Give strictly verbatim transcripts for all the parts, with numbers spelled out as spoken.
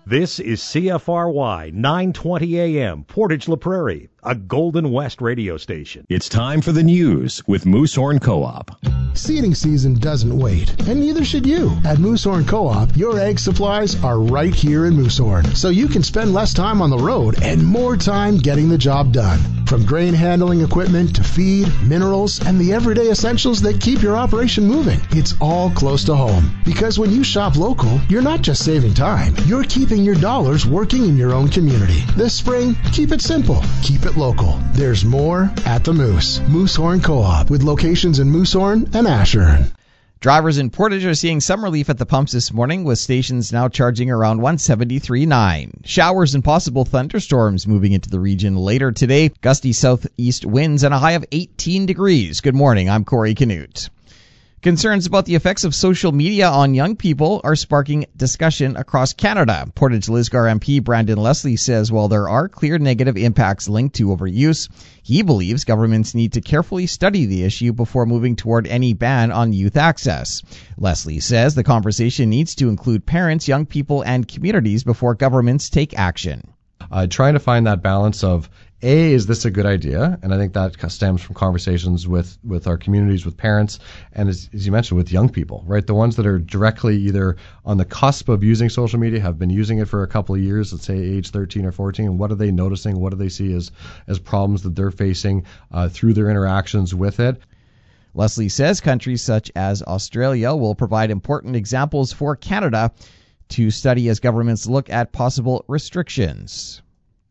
This is C F R Y nine twenty A M, Portage La Prairie, a Golden West radio station. It's time for the news with Moosehorn Co-op. Seeding season doesn't wait, and neither should you. At Moosehorn Co-op, your egg supplies are right here in Moosehorn, so you can spend less time on the road and more time getting the job done. From grain handling equipment to feed, minerals, and the everyday essentials that keep your operation moving, it's all close to home. Because when you shop local, you're not just saving time, you're keeping your dollars working in your own community. This spring, keep it simple, keep it local. There's more at the Moose. Moosehorn Co-op, with locations in Moosehorn and Ashern. Drivers in Portage are seeing some relief at the pumps this morning, with stations now charging around one seventy-three point nine. Showers and possible thunderstorms moving into the region later today. Gusty southeast winds and a high of eighteen degrees. Good morning, I'm Corey Canute. Concerns about the effects of social media on young people are sparking discussion across Canada. Portage Lisgar M P Brandon Leslie says while there are clear negative impacts linked to overuse, he believes governments need to carefully study the issue before moving toward any ban on youth access. Leslie says the conversation needs to include parents, young people, and communities before governments take action. Uh, trying to find that balance of, A, is this a good idea? And I think that stems from conversations with, with our communities, with parents, and as, as you mentioned, with young people, right? The ones that are directly either on the cusp of using social media, have been using it for a couple of years, let's say age thirteen or fourteen, and what are they noticing? What do they see as, as problems that they're facing uh, through their interactions with it? Leslie says countries such as Australia will provide important examples for Canada to study as governments look at possible restrictions.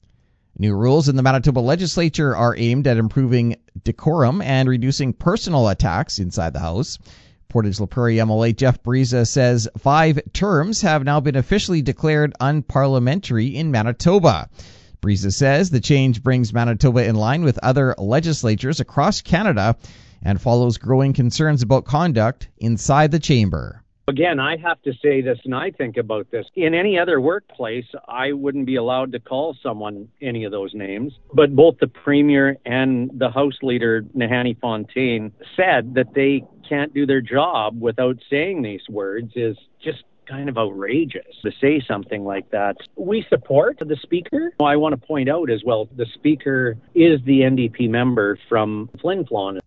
New rules in the Manitoba legislature are aimed at improving decorum and reducing personal attacks inside the House. Portage La Prairie M L A Jeff Briza says five terms have now been officially declared unparliamentary in Manitoba. Briza says the change brings Manitoba in line with other legislatures across Canada and follows growing concerns about conduct inside the chamber. Again, I have to say this, and I think about this. In any other workplace, I wouldn't be allowed to call someone any of those names. But both the Premier and the House Leader, Nahanni Fontaine, said that they can't do their job without saying these words is just kind of outrageous to say something like that. We support the Speaker. I want to point out as well, the Speaker is the N D P member from Flin Flon.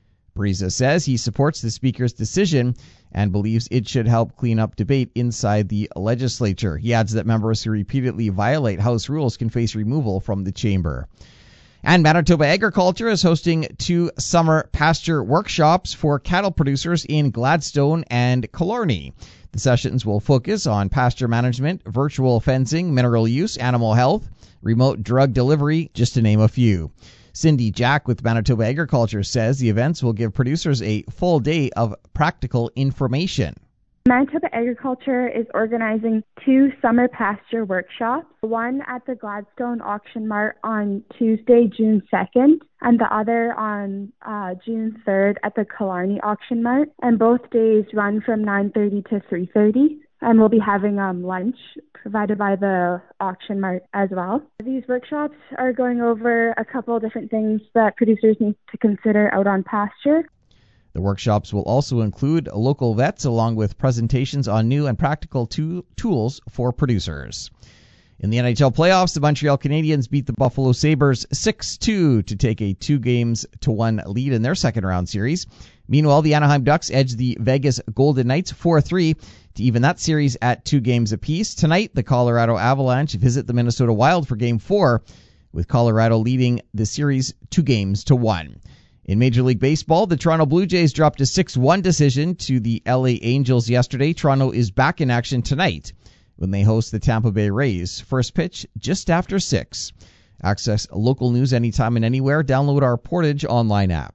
Briza says he supports the Speaker's decision and believes it should help clean up debate inside the legislature. He adds that members who repeatedly violate House rules can face removal from the chamber. And Manitoba Agriculture is hosting two summer pasture workshops for cattle producers in Gladstone and Killarney. The sessions will focus on pasture management, virtual fencing, mineral use, animal health, remote drug delivery, just to name a few. Cindy Jack with Manitoba Agriculture says the events will give producers a full day of practical information. Manitoba Agriculture is organizing two summer pasture workshops, one at the Gladstone Auction Mart on Tuesday, June second, and the other on uh, June third at the Killarney Auction Mart. And both days run from nine thirty to three thirty. And we'll be having um, lunch provided by the auction mart as well. These workshops are going over a couple of different things that producers need to consider out on pasture. The workshops will also include local vets along with presentations on new and practical to- tools for producers. In the N H L playoffs, the Montreal Canadiens beat the Buffalo Sabres six two to take a two games to one lead in their second round series. Meanwhile, the Anaheim Ducks edged the Vegas Golden Knights four three to even that series at two games apiece. Tonight, the Colorado Avalanche visit the Minnesota Wild for Game four, with Colorado leading the series two games to one. In Major League Baseball, the Toronto Blue Jays dropped a six one decision to the L A Angels yesterday. Toronto is back in action tonight when they host the Tampa Bay Rays. First pitch just after six. Access local news anytime and anywhere. Download our Portage online app.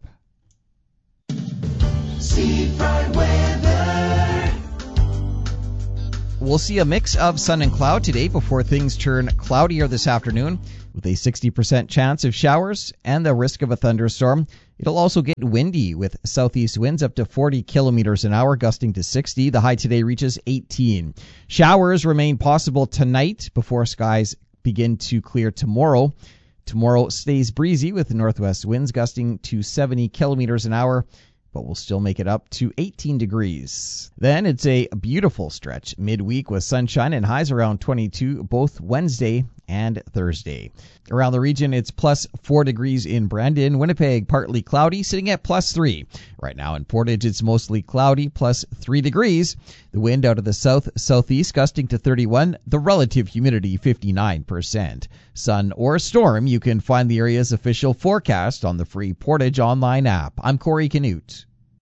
Seafront weather. We'll see a mix of sun and cloud today before things turn cloudier this afternoon, with a sixty percent chance of showers and the risk of a thunderstorm. It'll also get windy with southeast winds up to forty kilometers an hour, gusting to sixty. The high today reaches eighteen. Showers remain possible tonight before skies begin to clear tomorrow. Tomorrow stays breezy with northwest winds gusting to seventy kilometers an hour but we'll still make it up to eighteen degrees. Then it's a beautiful stretch midweek with sunshine and highs around twenty-two both Wednesday and Thursday. Around the region, it's plus four degrees in Brandon. Winnipeg, partly cloudy, sitting at plus three. Right now in Portage, it's mostly cloudy, plus three degrees. The wind out of the south-southeast gusting to thirty-one. The relative humidity, fifty-nine percent. Sun or storm, you can find the area's official forecast on the free Portage online app. I'm Corey Canute.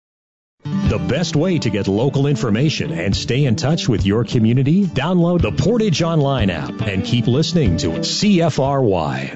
The best way to get local information and stay in touch with your community, download the Portage Online app and keep listening to C F R Y.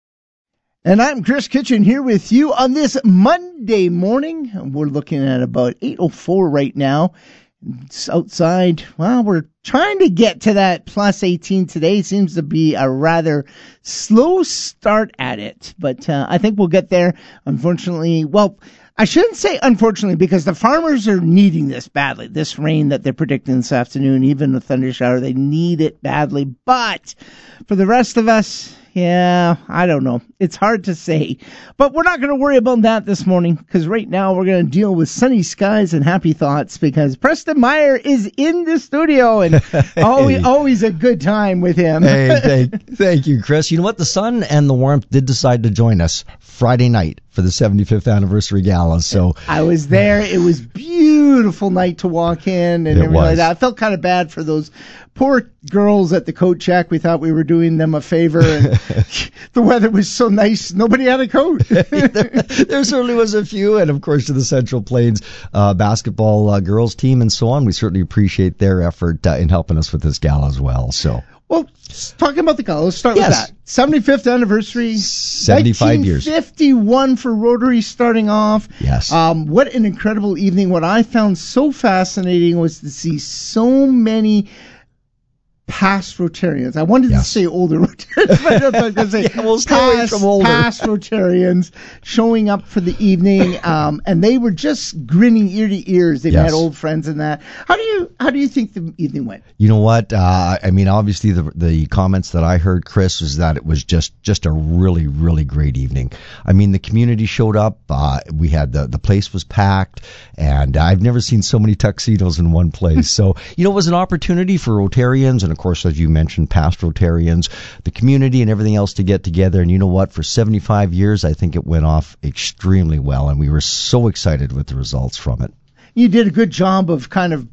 And I'm Chris Kitchen here with you on this Monday morning. We're looking at about eight oh four right now. It's outside, well, we're trying to get to that plus eighteen today. Seems to be a rather slow start at it, but uh, I think we'll get there. Unfortunately, well, I shouldn't say unfortunately, because the farmers are needing this badly. This rain that they're predicting this afternoon, even a thunder shower, they need it badly. But for the rest of us, yeah, I don't know. It's hard to say. But we're not going to worry about that this morning, because right now we're going to deal with sunny skies and happy thoughts, because Preston Meyer is in the studio, and hey. always, always a good time with him. Hey, thank, thank you, Chris. You know what? The sun and the warmth did decide to join us Friday night for the seventy-fifth anniversary gala. So I was there. It was beautiful night to walk in and it everything was. like that. I felt kind of bad for those poor girls at the coat check. We thought we were doing them a favor, and the weather was so nice, nobody had a coat. there, there certainly was a few, and of course to the Central Plains uh, basketball uh, girls team and so on. We certainly appreciate their effort uh, in helping us with this gala as well. So. Well, talking about the gala, let's start yes. with that. seventy-fifth anniversary. seventy-five years. nineteen fifty-one for Rotary starting off. Yes. Um, what an incredible evening. What I found so fascinating was to see so many past Rotarians. I wanted yes. to say older Rotarians, but I'm not going to say yeah, we'll stay past, away from older. past Rotarians showing up for the evening, um, and they were just grinning ear to ears. They yes. had old friends in that. How do you how do you think the evening went? You know what? Uh, I mean, obviously the the comments that I heard, Chris, was that it was just just a really really great evening. I mean, the community showed up. Uh, we had the the place was packed, and I've never seen so many tuxedos in one place. So you know, it was an opportunity for Rotarians and of course, as you mentioned, past Rotarians, the community and everything else to get together. And you know what? For seventy-five years, I think it went off extremely well, and we were so excited with the results from it. You did a good job of kind of,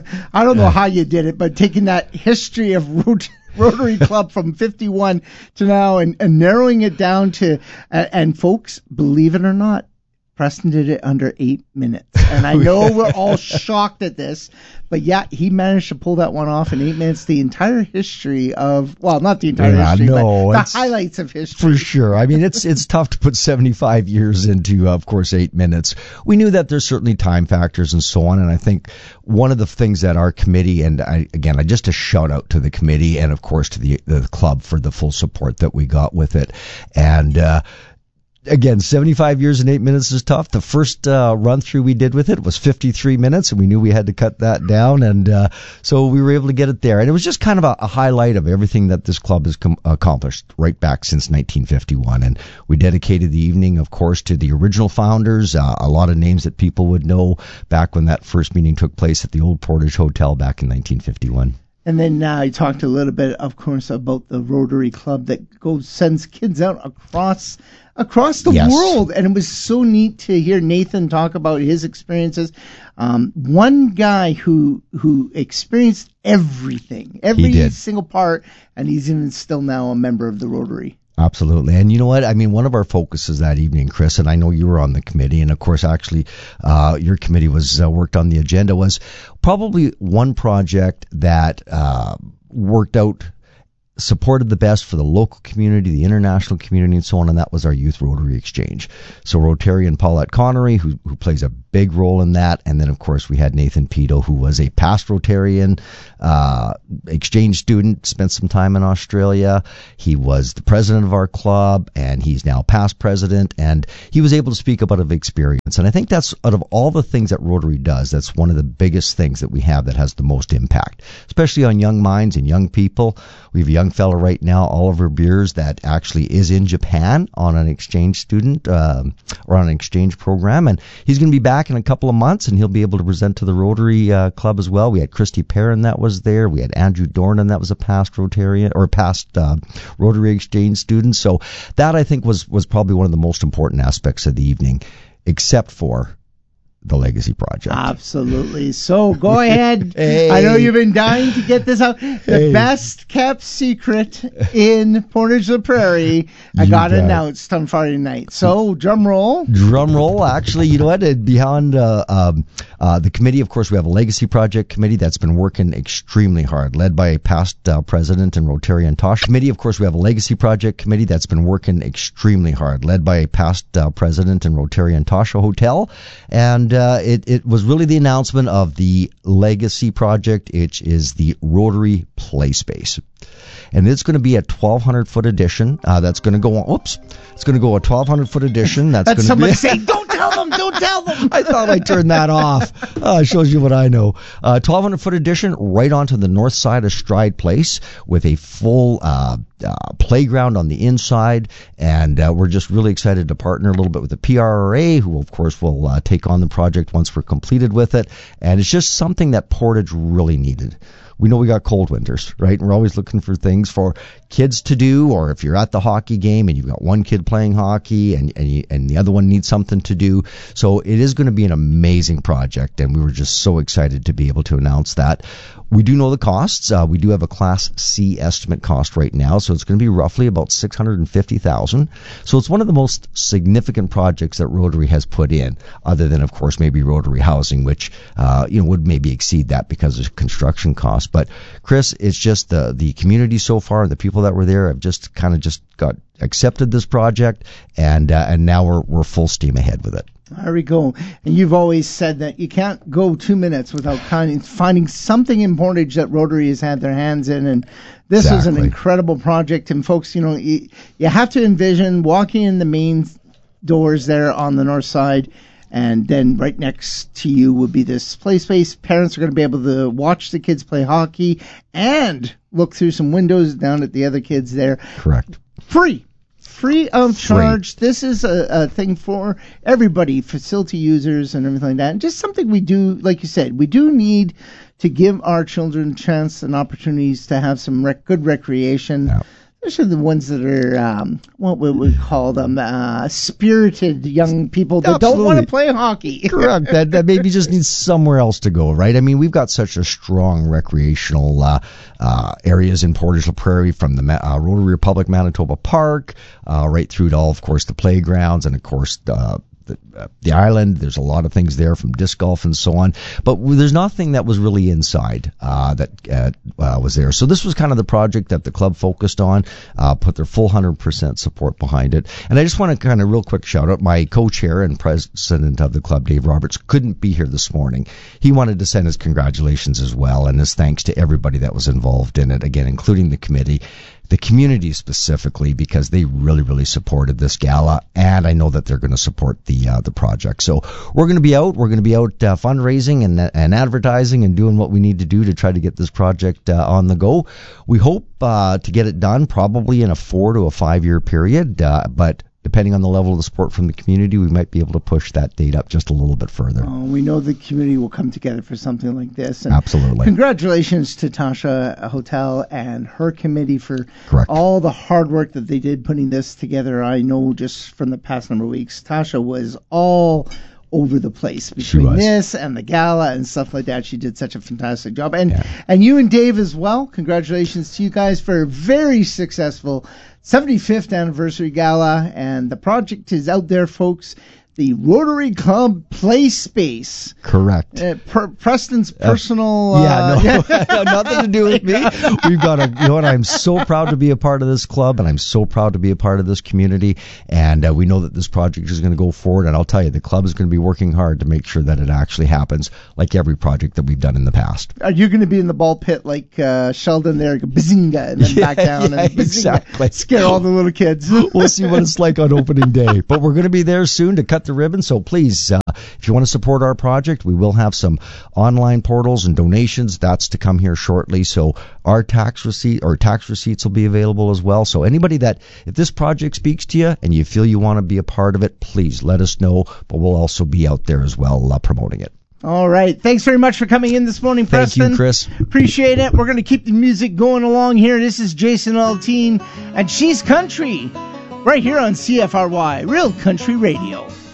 I don't know how you did it, but taking that history of Rot- Rotary Club from fifty-one to now and, and narrowing it down to, uh, and folks, believe it or not, Preston did it under eight minutes. And I know we're all shocked at this, but yeah, he managed to pull that one off in eight minutes. The entire history of, well, not the entire yeah, history, no, but the highlights of history. For sure. I mean, it's it's tough to put seventy-five years into, uh, of course, eight minutes. We knew that there's certainly time factors and so on, and I think one of the things that our committee, and I, again, I just a shout out to the committee and, of course, to the, the club for the full support that we got with it. And, uh, Again, seventy-five years and eight minutes is tough. The first uh, run through we did with it was fifty-three minutes, and we knew we had to cut that down, and uh, so we were able to get it there. And it was just kind of a, a highlight of everything that this club has com- accomplished right back since nineteen fifty-one. And we dedicated the evening, of course, to the original founders, uh, a lot of names that people would know back when that first meeting took place at the old Portage Hotel back in nineteen fifty-one. And then uh, I talked a little bit, of course, about the Rotary Club that goes sends kids out across across the yes. world. And it was so neat to hear Nathan talk about his experiences. Um, one guy who who experienced everything, every single part, and he's even still now a member of the Rotary. Absolutely. And you know what? I mean, one of our focuses that evening, Chris, and I know you were on the committee, and of course, actually, uh, your committee was uh, worked on the agenda, was probably one project that uh, worked out, supported the best for the local community, the international community, and so on, and that was our Youth Rotary Exchange. So Rotarian Paulette Connery, who, who plays a big role in that, and then, of course, we had Nathan Pito, who was a past Rotarian uh, exchange student, spent some time in Australia. He was the president of our club, and he's now past president, and he was able to speak about his experience. And I think that's, out of all the things that Rotary does, that's one of the biggest things that we have that has the most impact, especially on young minds and young people. We have young young fella right now, Oliver Beers, that actually is in Japan on an exchange student um, or on an exchange program, and he's going to be back in a couple of months, and he'll be able to present to the Rotary uh, Club as well. We had Christy Perrin that was there. We had Andrew Dornan that was a past Rotarian or past uh, Rotary exchange student. So that I think was was probably one of the most important aspects of the evening, except for the Legacy Project. Absolutely. So go ahead. Hey. I know you've been dying to get this out. The Hey. best kept secret in Portage la Prairie. I You got bet. announced on Friday night. So drum roll. Drum roll. Actually, you know what? Uh, Beyond uh, um, uh, the committee, of course, we have a Legacy Project committee that's been working extremely hard, led by past uh, president and Rotarian Tosh. Committee, of course, we have a Legacy Project committee that's been working extremely hard, led by past uh, president and Rotarian Tasha Hotel. And uh, it, it was really the announcement of the Legacy Project, which is the Rotary Play Space. And it's going to be a twelve hundred foot edition. Uh, that's going to go on. Oops. It's going to go a twelve hundred foot edition. That's, That's going to be. somebody saying, don't tell them, don't tell them. I thought I turned that off. Uh, shows you what I know. Uh, twelve hundred foot edition right onto the north side of Stride Place with a full uh, uh, playground on the inside. And uh, we're just really excited to partner a little bit with the P R R A, who, of course, will uh, take on the project once we're completed with it. And it's just something that Portage really needed. We know we got cold winters, right? And we're always looking for things for kids to do, or if you're at the hockey game and you've got one kid playing hockey and and, you, and the other one needs something to do. So it is going to be an amazing project, and we were just so excited to be able to announce that. We do know the costs. Uh, we do have a Class C estimate cost right now, so it's going to be roughly about six hundred fifty thousand dollars. So it's one of the most significant projects that Rotary has put in, other than, of course, maybe Rotary Housing, which uh, you know would maybe exceed that because of construction costs. But Chris, it's just the the community so far, and the people that were there have just kind of just got accepted this project, and uh, and now we're we're full steam ahead with it. There we go. And you've always said that you can't go two minutes without kind of finding something in Portage that Rotary has had their hands in. And this Exactly. was an incredible project. And folks, you know, you, you have to envision walking in the main doors there on the north side, and then right next to you would be this play space. Parents are going to be able to watch the kids play hockey and look through some windows down at the other kids there. Correct. Free. Free of Free. charge. This is a, a thing for everybody, facility users and everything like that. And just something we do, like you said, we do need to give our children a chance and opportunities to have some rec- good recreation. Yeah. Especially the ones that are, um, what would we call them, uh, spirited young people that don't want to Absolutely. play hockey. Correct. That that maybe just needs somewhere else to go, right? I mean, we've got such a strong recreational uh, uh, areas in Portage la Prairie, from the uh, Rotary Republic Manitoba Park uh, right through to all, of course, the playgrounds, and of course uh, the uh, the island. There's a lot of things there, from disc golf and so on. But there's nothing that was really inside uh, that uh, uh, was there. So this was kind of the project that the club focused on, uh, put their full one hundred percent support behind it. And I just want to kind of real quick shout out my co-chair and president of the club, Dave Roberts, couldn't be here this morning. He wanted to send his congratulations as well, and his thanks to everybody that was involved in it, again, including the committee, the community specifically, because they really, really supported this gala, and I know that they're going to support the uh, the project. So we're going to be out. We're going to be out uh, fundraising and and advertising and doing what we need to do to try to get this project uh, on the go. We hope uh, to get it done probably in a four to a five year period, uh, but depending on the level of the support from the community, we might be able to push that date up just a little bit further. Oh, we know the community will come together for something like this. And Absolutely. Congratulations to Tasha Hotel and her committee for Correct. all the hard work that they did putting this together. I know just from the past number of weeks, Tasha was all over the place between was. this and the gala and stuff like that. She did such a fantastic job. And Yeah. and you and Dave as well. Congratulations to you guys for a very successful seventy-fifth anniversary gala. And the project is out there, folks. The Rotary Club Play Space. Correct. Uh, per- Preston's personal. Yeah, uh, no, nothing to do with me. We've got a, you know what, I'm so proud to be a part of this club, and I'm so proud to be a part of this community, and uh, we know that this project is going to go forward, and I'll tell you, the club is going to be working hard to make sure that it actually happens, like every project that we've done in the past. Are you going to be in the ball pit like uh, Sheldon there, go bazinga, and then Yeah, back down yeah, and bazinga, exactly. scare all the little kids? We'll see what it's like on opening day, but we're going to be there soon to cut cut the ribbon. So please, uh, if you want to support our project, we will have some online portals and donations. That's to come here shortly. So our tax receipt or tax receipts will be available as well. So anybody that, if this project speaks to you and you feel you want to be a part of it, please let us know. But we'll also be out there as well uh, promoting it. All right. Thanks very much for coming in this morning, Preston. Thank you, Chris. Appreciate it. We're going to keep the music going along here. This is Jason Aldean, and She's Country, right here on C F R Y, Real Country Radio.